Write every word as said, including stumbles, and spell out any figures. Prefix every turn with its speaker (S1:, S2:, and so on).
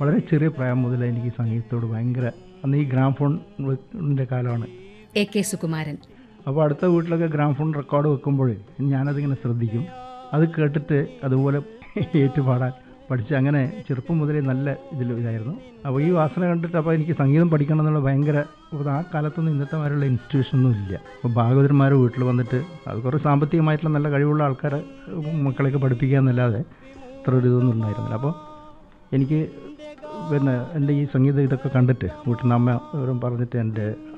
S1: വളരെ ചെറിയ പ്രായം മുതൽ എനിക്ക് ഈ സംഗീതത്തോട് ഭയങ്കര, അന്ന് ഈ ഗ്രാംഫോണിൻ്റെ കാലമാണ്.
S2: A K Sukumaran.
S1: അപ്പോൾ അടുത്ത വീട്ടിലൊക്കെ ഗ്രാംഫോൺ റെക്കോർഡ് വെക്കുമ്പോൾ ഞാനതിങ്ങനെ ശ്രദ്ധിക്കും. അത് കേട്ടിട്ട് അതുപോലെ ഏറ്റുപാടാൻ പഠിച്ച് അങ്ങനെ ചെറുപ്പം മുതലേ നല്ല ഇതിൽ ഇതായിരുന്നു. അപ്പോൾ ഈ വാസന കണ്ടിട്ട് അപ്പോൾ എനിക്ക് സംഗീതം പഠിക്കണം എന്നുള്ള ഭയങ്കര, ആ കാലത്തൊന്നും ഇന്നത്തെ മാതിരിയുള്ള ഇൻസ്റ്റിറ്റ്യൂഷനൊന്നും ഇല്ല. അപ്പോൾ ഭാഗവതന്മാർ വീട്ടിൽ വന്നിട്ട് അത് കുറേ സാമ്പത്തികമായിട്ടുള്ള നല്ല കഴിവുള്ള ആൾക്കാരെ മക്കളെയൊക്കെ പഠിപ്പിക്കുക എന്നല്ലാതെ അത്ര ഒരു ഇതൊന്നും ഉണ്ടായിരുന്നില്ല. അപ്പോൾ എനിക്ക് പിന്നെ എൻ്റെ ഈ സംഗീതം ഇതൊക്കെ കണ്ടിട്ട് വീട്ടിൽ നിന്ന് അമ്മ പറഞ്ഞിട്ട് എൻ്റെ